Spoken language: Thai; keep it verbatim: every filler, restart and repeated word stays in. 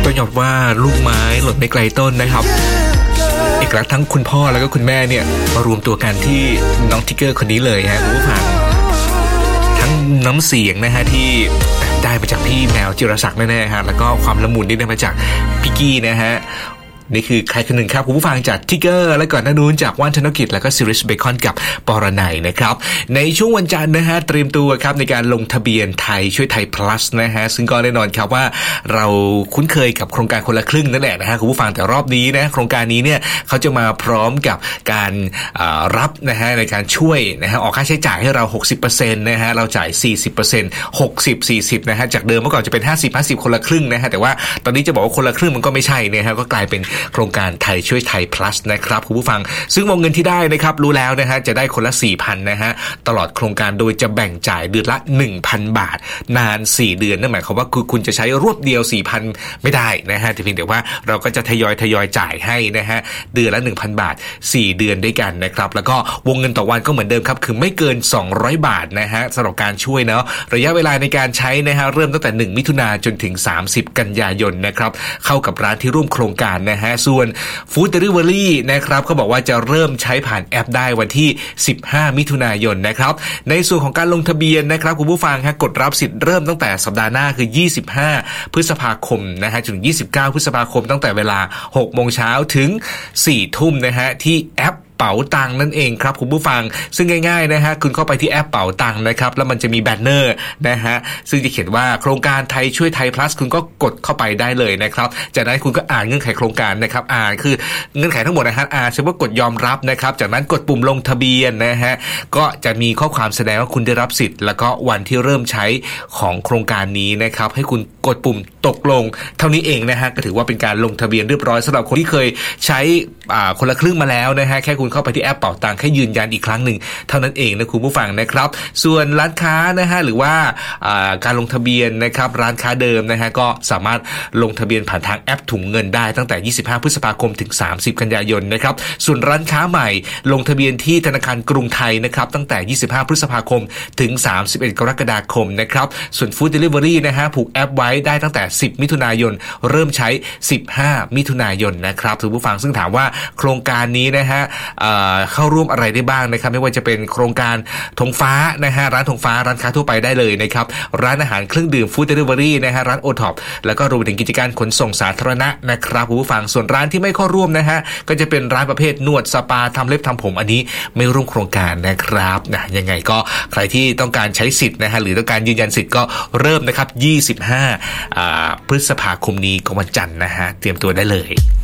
ต้องยอมว่าลูกไม้หล่นไม่ไกลต้นนะครับเอกลักษณ์ทั้งคุณพ่อแล้วก็คุณแม่เนี่ยมารวมตัวกันที่น้องทิกเกอร์คนนี้เลยฮะคุณผู้ฟังทั้งน้ำเสียงนะฮะที่ได้มาจากพี่แมวจิรศักดิ์แน่ๆฮะแล้วก็ความละมุนที่ได้มาจากพี่กี้นะฮะนี่คือใครคนหนึ่งครับคุณผู้ฟังจากทิกเกอร์และก่อนหน้านู้นจากว่านธนกิจแล้วก็ซิริสเบคอนกับปรนัยนะครับในช่วงวันจันทร์นะฮะเตรียมตัวครับในการลงทะเบียนไทยช่วยไทย plus นะฮะซึ่งก็แน่นอนครับว่าเราคุ้นเคยกับโครงการคนละครึ่งนั่นแหละนะฮะคุณผู้ฟังแต่รอบนี้นะโครงการนี้เนี่ยเขาจะมาพร้อมกับการรับนะฮะในการช่วยนะฮะออกค่าใช้จ่ายให้เรา หกสิบเปอร์เซ็นต์ นะฮะเราจ่าย สี่สิบเปอร์เซ็นต์ หกสิบ สี่สิบนะฮะจากเดิมเมื่อก่อนจะเป็น ห้าสิบ ห้าสิบ คนละครึ่งนะฮะแต่ว่าตอนนี้จะบอกว่าคนละครึ่งมันก็ไม่ใช่นะฮะก็กลายเป็นโครงการไทยช่วยไทย plus นะครับคุณผู้ฟังซึ่งวงเงินที่ได้นะครับรู้แล้วนะฮะจะได้คนละ สี่พัน นะฮะตลอดโครงการโดยจะแบ่งจ่ายเดือนละ หนึ่งพัน บาทนานสี่เดือนนั่นหมายความว่าคือคุณจะใช้รวบเดียว สี่พัน ไม่ได้นะฮะแต่เพียงแต่ว่าเราก็จะทยอยทยอยจ่ายให้นะฮะเดือนละ หนึ่งพัน บาทสี่เดือนด้วยกันนะครับแล้วก็วงเงินต่อวันก็เหมือนเดิมครับคือไม่เกินสองร้อยบาทนะฮะสำหรับการช่วยเนาะระยะเวลาในการใช้นะฮะเริ่มตั้งแต่หนึ่งมิถุนายนจนถึงสามสิบกันยายนนะครับเข้ากับร้านที่ร่วมโครงการนะฮะส่วน Food Delivery นะครับเขาบอกว่าจะเริ่มใช้ผ่านแอปได้วันที่สิบห้ามิถุนายนนะครับในส่วนของการลงทะเบียนนะครับคุณผู้ฟังฮะกดรับสิทธิ์เริ่มตั้งแต่สัปดาห์หน้าคือยี่สิบห้าพฤษภาคมนะฮะถึงยี่สิบเก้าพฤษภาคมตั้งแต่เวลา หกโมงเช้าถึง สี่ทุ่มนะฮะที่แอปเป๋าตังนั่นเองครับคุณผู้ฟังซึ่งง่ายๆนะฮะคุณเข้าไปที่แอปเป๋าตังนะครับแล้วมันจะมีแบนเนอร์นะฮะซึ่งจะเขียนว่าโครงการไทยช่วยไทย plus คุณก็กดเข้าไปได้เลยนะครับจากนั้นคุณก็อ่านเงื่อนไขโครงการนะครับอ่านคือเงื่อนไขทั้งหมดนะฮะอ่านเสร็จว่ากดยอมรับนะครับจากนั้นกดปุ่มลงทะเบียนนะฮะก็จะมีข้อความแสดงว่าคุณได้รับสิทธิ์แล้วก็วันที่เริ่มใช้ของโครงการนี้นะครับให้คุณกดปุ่มตกลงเท่านี้เองนะฮะก็ถือว่าเป็นการลงทะเบียนเรียบร้อยสำหรับคนที่เคยใช้อ่าคนละครึ่งมาแล้วนะฮะแค่คุณเข้าไปที่แอปเป๋าตังแค่ยืนยันอีกครั้งหนึ่งเท่านั้นเองนะคุณผู้ฟังนะครับส่วนร้านค้านะฮะหรือว่าการลงทะเบียนนะครับร้านค้าเดิมนะฮะก็สามารถลงทะเบียนผ่านทางแอปถุงเงินได้ตั้งแต่ยี่สิบห้าพฤษภาคมถึงสามสิบกันยายนนะครับส่วนร้านค้าใหม่ลงทะเบียนที่ธนาคารกรุงไทยนะครับตั้งแต่ยี่สิบห้าพฤษภาคมถึงสามสิบเอ็ดกรกฎาคมนะครับส่วน Food Delivery นะฮะผูกแอปไว้ได้ตั้งแต่สิบมิถุนายนเริ่มใช้สิบห้ามิถุนายนนะครับคุณผู้ฟังซึ่งถามว่าโครงการนี้นะฮะเข้าร่วมอะไรได้บ้างนะครับไม่ว่าจะเป็นโครงการธงฟ้านะฮะร้านธงฟ้าร้านค้าทั่วไปได้เลยนะครับร้านอาหารเครื่องดื่ม Food Delivery นะฮะร้าน โอ ท็อป แล้วก็รวมถึงกิจการขนส่งสาธารณะนะครับผู้ฟังส่วนร้านที่ไม่เข้าร่วมนะฮะก็จะเป็นร้านประเภทนวดสปาทำเล็บทำผมอันนี้ไม่ร่วมโครงการนะครับนะยังไงก็ใครที่ต้องการใช้สิทธิ์นะฮะหรือต้องการยืนยันสิทธิ์ก็เริ่มนะครับยี่สิบห้าอ่าพฤษภาคมนี้ก็วันจันทร์นะฮะเตรียมตัวได้เลย